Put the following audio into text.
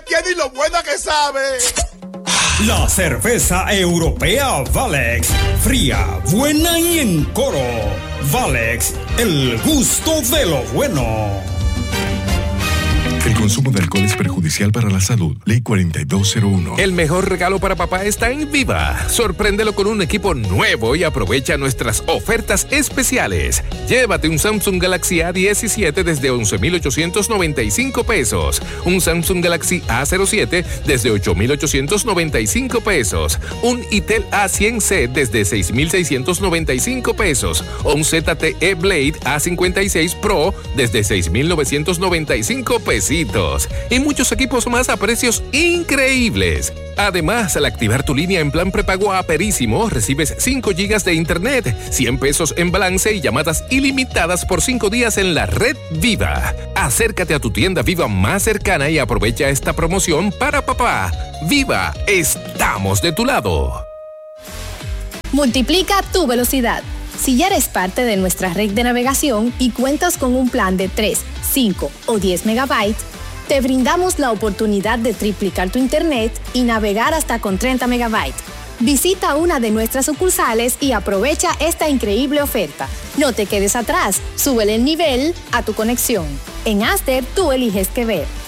entiende y lo buena que sabe. La cerveza europea Valex. Fría, buena y en coro. Valex, el gusto de lo bueno. El consumo de alcohol es perjudicial para la salud. Ley 4201. El mejor regalo para papá está en Viva. Sorpréndelo con un equipo nuevo y aprovecha nuestras ofertas especiales. Llévate un Samsung Galaxy A17 desde 11,895 pesos. Un Samsung Galaxy A07 desde 8,895 pesos. Un Itel A100C desde 6,695 pesos. O un ZTE Blade A56 Pro desde 6,995 pesos. Y muchos equipos más a precios increíbles. Además, al activar tu línea en plan prepago Aperísimo, recibes 5 GB de internet, 100 pesos en balance y llamadas ilimitadas por 5 días en la red Viva. Acércate a tu tienda Viva más cercana y aprovecha esta promoción para papá. Viva, estamos de tu lado. Multiplica tu velocidad. Si ya eres parte de nuestra red de navegación y cuentas con un plan de 3, 5 o 10 megabytes, te brindamos la oportunidad de triplicar tu internet y navegar hasta con 30 megabytes. Visita una de nuestras sucursales y aprovecha esta increíble oferta. No te quedes atrás, súbele el nivel a tu conexión. En Aster, tú eliges qué ver.